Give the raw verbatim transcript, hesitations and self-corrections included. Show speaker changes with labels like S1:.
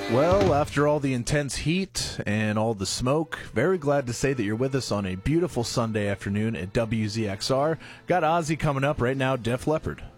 S1: Well, after all the intense heat and all the smoke, very glad to say that you're with us on a beautiful Sunday afternoon at W Z X R. Got Ozzy coming up right now, Def Leppard.